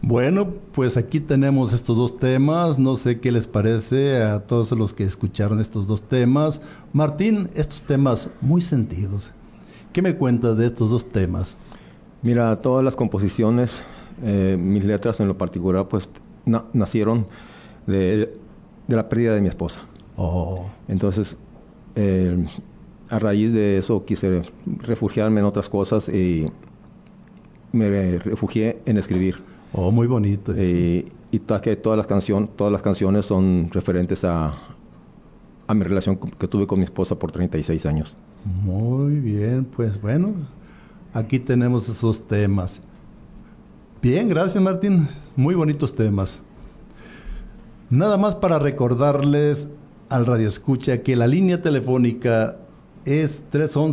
Bueno, pues aquí tenemos estos dos temas. No sé qué les parece a todos los que escucharon estos dos temas. Martín, estos temas muy sentidos. ¿Qué me cuentas de estos dos temas? Mira, todas las composiciones, mis letras en lo particular, pues nacieron de la pérdida de mi esposa. Oh, Entonces, eh, a raíz de eso quise refugiarme en otras cosas y me refugié en escribir. oh, muy bonito eso. Que todas las canciones son referentes a mi relación que tuve con mi esposa por 36 años. Muy bien, pues bueno, aquí tenemos esos temas. Bien, gracias Martín. Muy bonitos temas. Nada más para recordarles al radioescucha que la línea telefónica es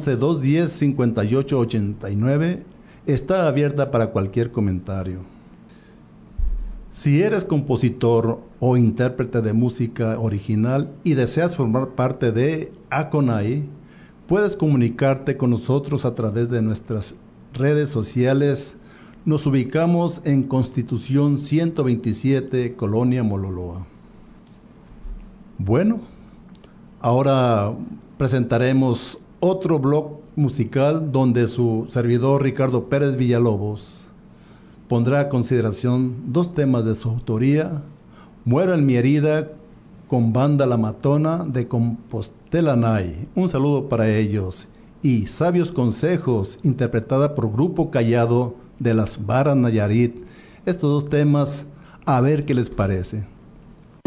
311-210-5889. Está abierta para cualquier comentario. Si eres compositor o intérprete de música original y deseas formar parte de Aconai, puedes comunicarte con nosotros a través de nuestras redes sociales. Nos ubicamos en Constitución 127, Colonia Mololoa. Bueno, ahora presentaremos otro blog musical donde su servidor Ricardo Pérez Villalobos pondrá a consideración dos temas de su autoría: Muero en mi herida con Banda La Matona de Compostela Nay. Un saludo para ellos. Y Sabios Consejos, interpretada por Grupo Callado de las Varas Nayarit. Estos dos temas, a ver qué les parece.